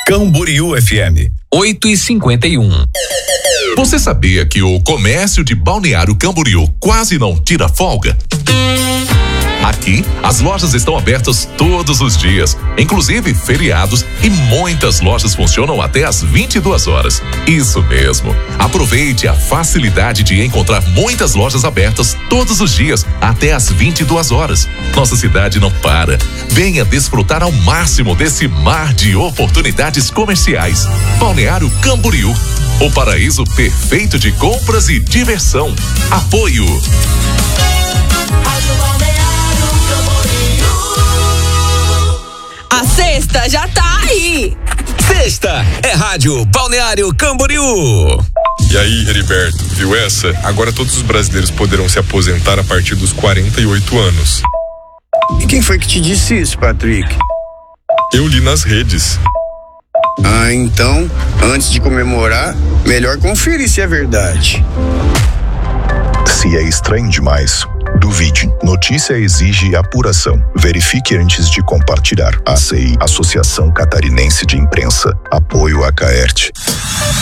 Camboriú FM 8h51. Você sabia que o comércio de Balneário Camboriú quase não tira folga? Aqui, as lojas estão abertas todos os dias, inclusive feriados, e muitas lojas funcionam até às 22 horas. Isso mesmo. Aproveite a facilidade de encontrar muitas lojas abertas todos os dias, até às 22 horas. Nossa cidade não para. Venha desfrutar ao máximo desse mar de oportunidades comerciais. Balneário Camboriú, o paraíso perfeito de compras e diversão. Apoio. A sexta já tá aí. Sexta é Rádio Balneário Camboriú. E aí, Heriberto, viu essa? Agora todos os brasileiros poderão se aposentar a partir dos 48 anos. E quem foi que te disse isso, Patrick? Eu li nas redes. Ah, então, antes de comemorar, melhor conferir se é verdade. Se é estranho demais, duvide. Notícia exige apuração. Verifique antes de compartilhar. ACI, Associação Catarinense de Imprensa. Apoio a Caerte.